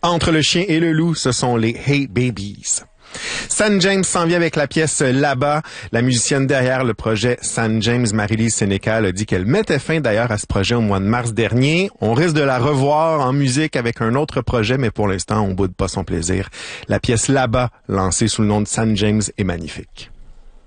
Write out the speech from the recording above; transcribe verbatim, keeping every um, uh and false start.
Entre le chien et le loup, ce sont les Hey Babies. San James s'en vient avec la pièce Là-bas. La musicienne derrière le projet San James, Marie-Lise Sénécal, a dit qu'elle mettait fin d'ailleurs à ce projet au mois de mars dernier. On risque de la revoir en musique avec un autre projet, mais pour l'instant, on boude pas son plaisir. La pièce Là-bas, lancée sous le nom de San James, est magnifique.